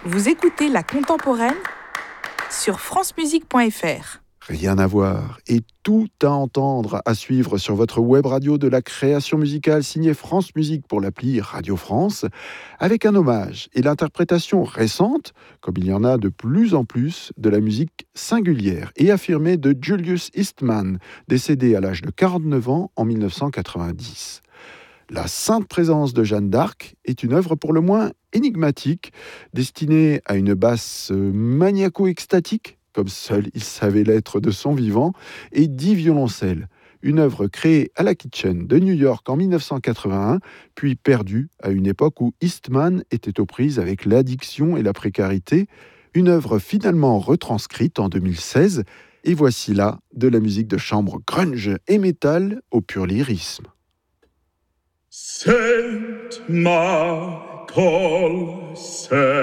Vous écoutez La Contemporaine sur francemusique.fr. Rien à voir et tout à entendre, à suivre sur votre web radio de la création musicale signée France Musique pour l'appli Radio France, avec un hommage et l'interprétation récente, comme il y en a de plus en plus, de la musique singulière et affirmée de Julius Eastman, décédé à l'âge de 49 ans en 1990. La Sainte Présence de Jeanne d'Arc est une œuvre pour le moins énigmatique, destinée à une basse maniaco-extatique, comme seul il savait l'être de son vivant, et 10 violoncelles. Une œuvre créée à la Kitchen de New York en 1981, puis perdue à une époque où Eastman était aux prises avec l'addiction et la précarité. Une œuvre finalement retranscrite en 2016, et voici là de la musique de chambre grunge et métal au pur lyrisme. Saint Michael, Saint